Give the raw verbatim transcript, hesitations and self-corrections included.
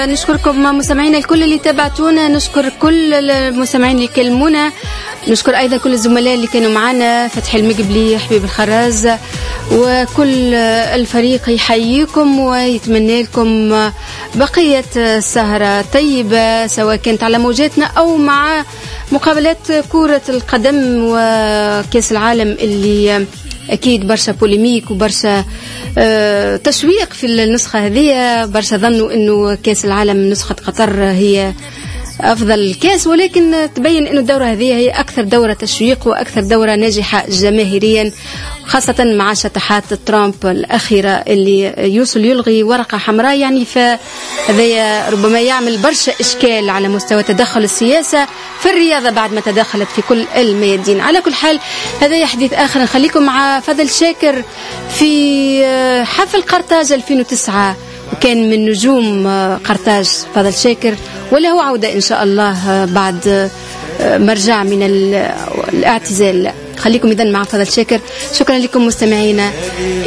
نشكركم مستمعينا الكل اللي تابعتونا، نشكر كل المستمعين اللي كلمونا، نشكر أيضا كل الزملاء اللي كانوا معنا، فتحي المقبلي، حبيب الخراز، وكل الفريق يحييكم ويتمنى لكم بقية سهرة طيبة، سواء كانت على موجاتنا أو مع مقابلات كرة القدم وكأس العالم اللي أكيد برشا بوليميك وبرشا أه تشويق في النسخة هذه. برشا ظنوا أنه كأس العالم نسخة قطر هي أفضل كاس، ولكن تبين أن الدورة هذه هي أكثر دورة تشويق وأكثر دورة ناجحة جماهيريا، خاصة مع شطحات ترامب الأخيرة اللي يوصل يلغي ورقة حمراء. يعني فهذا ربما يعمل برشا إشكال على مستوى تدخل السياسة في الرياضة بعد ما تدخلت في كل الميادين. على كل حال هذا حديث آخر، نخليكم مع فضل شاكر في حفل قرطاج ألفين وتسعة، وكان من نجوم قرطاج فضل شاكر، وله عودة إن شاء الله بعد مرجع من الاعتزال. خليكم إذن مع فضل شاكر. شكرا لكم مستمعينا.